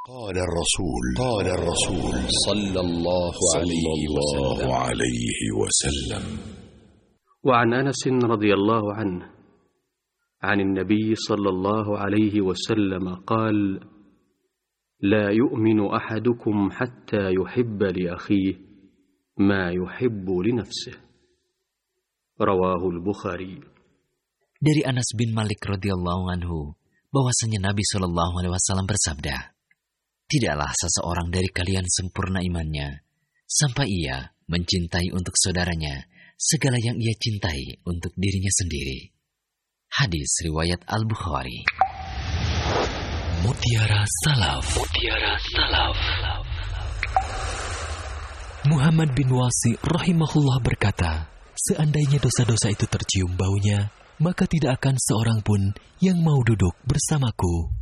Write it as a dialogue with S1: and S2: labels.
S1: قال الرسول صلى الله عليه وسلم.
S2: وعن أنس رضي الله عنه عن النبي صلى الله عليه وسلم قال: لا يؤمن أحدكم حتى يحب لأخيه ما يحب لنفسه. رواه البخاري.
S3: Dari Anas bin Malik radhiyallahu anhu bahwasanya Nabi sallallahu alaihi wasallam bersabda, tidaklah seseorang dari kalian sempurna imannya sampai ia mencintai untuk saudaranya segala yang ia cintai untuk dirinya sendiri. Hadis riwayat Al-Bukhari.
S4: Mutiara Salaf. Muhammad bin Wasi rahimahullah berkata, seandainya dosa-dosa itu tercium baunya, maka tidak akan seorang pun yang mau duduk bersamaku.